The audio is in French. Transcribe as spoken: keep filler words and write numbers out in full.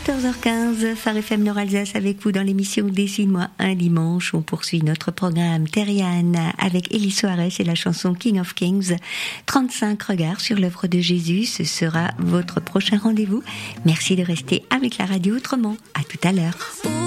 quatorze heures quinze, Phare F M Nord-Alsace avec vous dans l'émission Dessine-moi un dimanche. On poursuit notre programme Terriane avec Elie Soares et la chanson King of Kings. trente-cinq regards sur l'œuvre de Jésus, ce sera votre prochain rendez-vous. Merci de rester avec la radio autrement. À tout à l'heure.